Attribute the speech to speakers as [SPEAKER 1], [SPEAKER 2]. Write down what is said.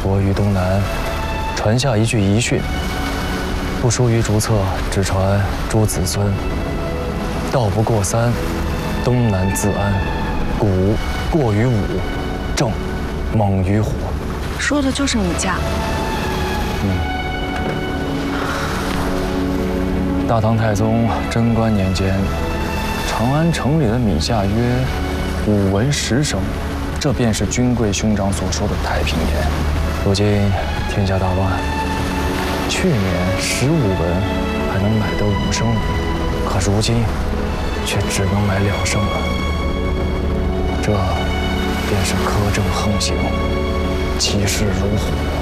[SPEAKER 1] 国于东南，传下一句遗训：不书于竹册，只传诸子孙。道不过三，东南自安。古过于武，正猛于火。
[SPEAKER 2] 说的就是你家。
[SPEAKER 1] 大唐太宗贞观年间，长安城里的米价约5文10升，这便是君贵兄长所说的太平年。如今天下大乱，去年15文还能买得5升米，可如今却只能买2升了。这便是苛政横行，其势如虎。